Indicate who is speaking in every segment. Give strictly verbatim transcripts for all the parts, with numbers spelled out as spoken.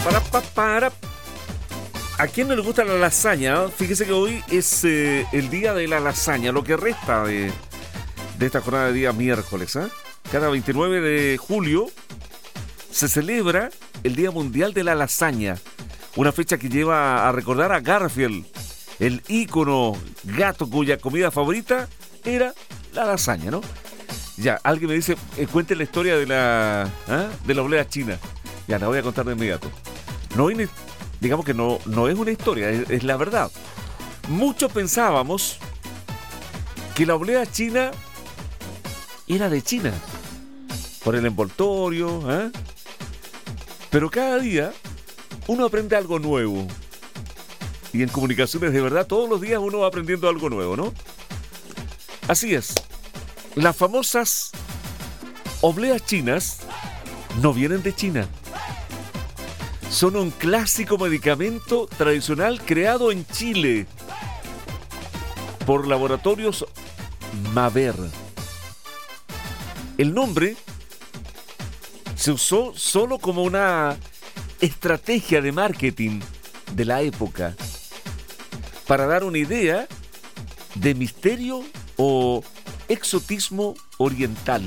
Speaker 1: Para, pa, para. ¿A quién no le gusta la lasaña? Fíjese que hoy es eh, el día de la lasaña, lo que resta de, de esta jornada de día miércoles. ¿eh? Cada veintinueve de julio se celebra el Día Mundial de la Lasaña, una fecha que lleva a recordar a Garfield, el ícono gato cuya comida favorita era la lasaña, ¿no? Ya, alguien me dice, eh, cuente la historia de la, ¿eh? de la oblea china. Ya, la voy a contar de inmediato. No, digamos que no, no es una historia, es, es la verdad. Muchos pensábamos que la oblea china era de China, por el envoltorio, ¿eh? Pero cada día uno aprende algo nuevo. Y en comunicaciones de verdad, todos los días uno va aprendiendo algo nuevo, ¿no? Así es. Las famosas obleas chinas no vienen de China. Son un clásico medicamento tradicional creado en Chile por laboratorios Maber. El nombre se usó solo como una estrategia de marketing de la época para dar una idea de misterio o exotismo oriental.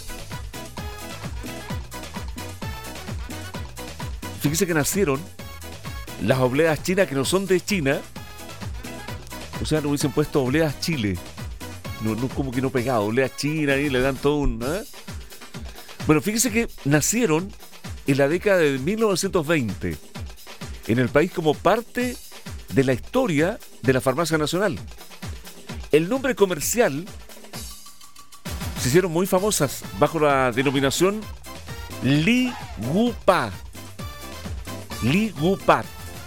Speaker 1: Fíjese que nacieron las obleas chinas que no son de China. O sea, no hubiesen puesto obleas Chile. No, no, como que no pegado, obleas chinas y le dan todo un... ¿eh? Bueno, fíjese que nacieron en la década de mil novecientos veinte en el país como parte de la historia de la farmacia nacional. El nombre comercial se hicieron muy famosas bajo la denominación Li Gu Pa. Li Gu Pa.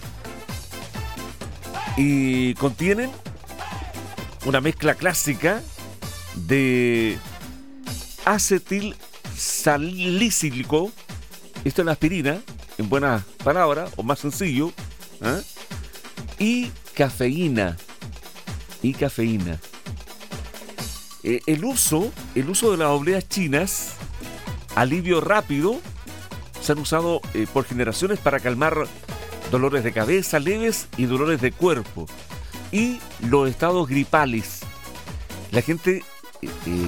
Speaker 1: Y contienen una mezcla clásica de acetil salicílico, esto es la aspirina, en buenas palabras, o más sencillo, ¿eh? y cafeína. Y cafeína. Eh, el uso, el uso de las obleas chinas, alivio rápido, se han usado eh, por generaciones para calmar dolores de cabeza leves y dolores de cuerpo y los estados gripales. La gente eh, eh,